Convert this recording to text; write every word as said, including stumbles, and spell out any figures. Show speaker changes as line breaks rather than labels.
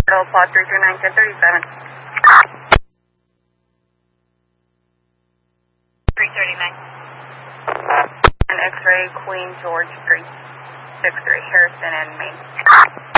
Plot three three nine, ten thirty-seven. three thirty-nine. And X-ray Queen George Street, six three, Harrison and Main.